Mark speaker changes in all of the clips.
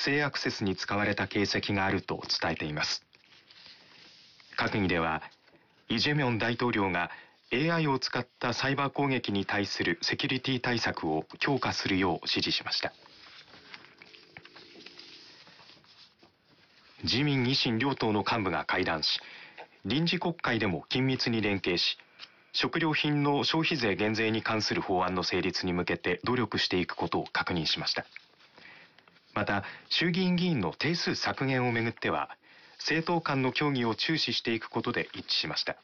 Speaker 1: 正アクセスに使われた形跡があると伝えています。閣議では、イ・ジェミョン大統領が AI を使ったサイバー攻撃に対するセキュリティ対策を強化するよう指示しました。自民・維新両党の幹部が会談し、臨時国会でも緊密に連携し、食料品の消費税減税に関する法案の成立に向けて努力していくことを確認しました。また、衆議院議員の定数削減をめぐっては、政党間の協議を注視していくことで一致しました。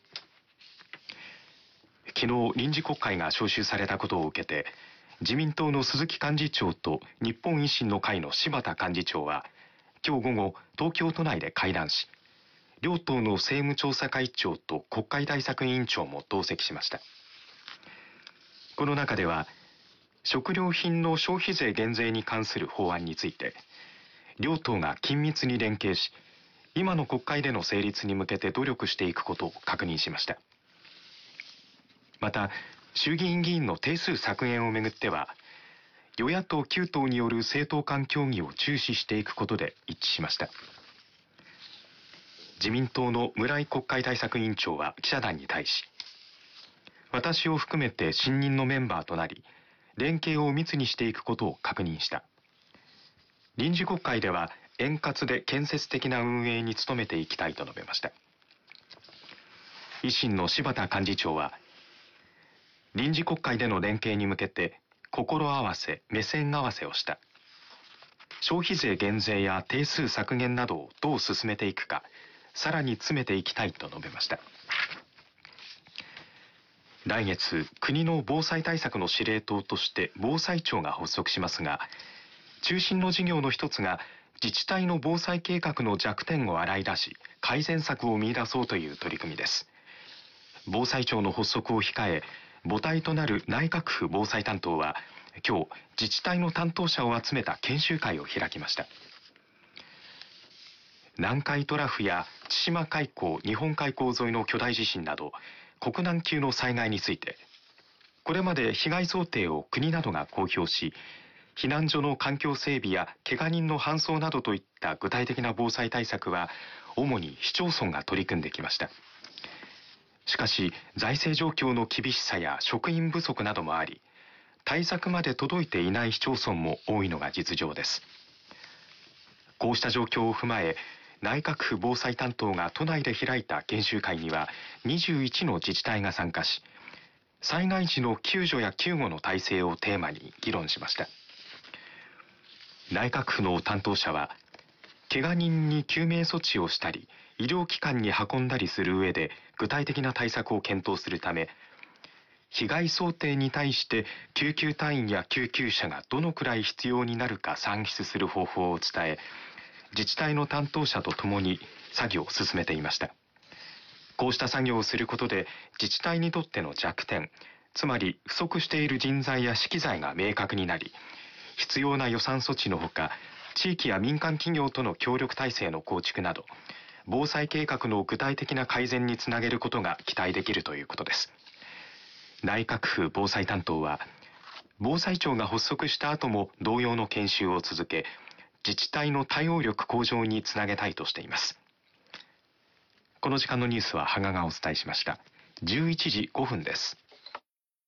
Speaker 1: 昨日、臨時国会が召集されたことを受けて、自民党の鈴木幹事長と日本維新の会の柴田幹事長は、今日午後、東京都内で会談し、両党の政務調査会長と国会対策委員長も同席しました。この中では、食料品の消費税減税に関する法案について、両党が緊密に連携し、今の国会での成立に向けて努力していくことを確認しました。また、衆議院議員の定数削減をめぐっては、与野党9党による政党間協議を注視していくことで一致しました。自民党の村井国会対策委員長は記者団に対し、私を含めて新任のメンバーとなり、連携を密にしていくことを確認した。臨時国会では円滑で建設的な運営に努めていきたいと述べました。維新の柴田幹事長は、臨時国会での連携に向けて心合わせ、目線合わせをした。消費税減税や定数削減などをどう進めていくか、さらに詰めていきたいと述べました。来月、国の防災対策の司令塔として防災庁が発足しますが、中心の事業の一つが自治体の防災計画の弱点を洗い出し、改善策を見出そうという取り組みです。防災庁の発足を控え、母体となる内閣府防災担当は、今日、自治体の担当者を集めた研修会を開きました。南海トラフや千島海溝、日本海溝沿いの巨大地震など、国難級の災害について、これまで被害想定を国などが公表し、避難所の環境整備や怪我人の搬送などといった具体的な防災対策は、主に市町村が取り組んできました。しかし、財政状況の厳しさや職員不足などもあり、対策まで届いていない市町村も多いのが実情です。こうした状況を踏まえ、内閣府防災担当が都内で開いた研修会には21の自治体が参加し、災害時の救助や救護の体制をテーマに議論しました。内閣府の担当者は、怪我人に救命措置をしたり、医療機関に運んだりする上で具体的な対策を検討するため、被害想定に対して救急隊員や救急車がどのくらい必要になるか算出する方法を伝え、自治体の担当者とともに作業を進めていました。こうした作業をすることで自治体にとっての弱点、つまり不足している人材や資機材が明確になり、必要な予算措置のほか、地域や民間企業との協力体制の構築など、防災計画の具体的な改善につなげることが期待できるということです。内閣府防災担当は、防災庁が発足した後も同様の研修を続け、自治体の対応力向上につなげたいとしています。この時間のニュースは羽賀がお伝えしました。11時5分です。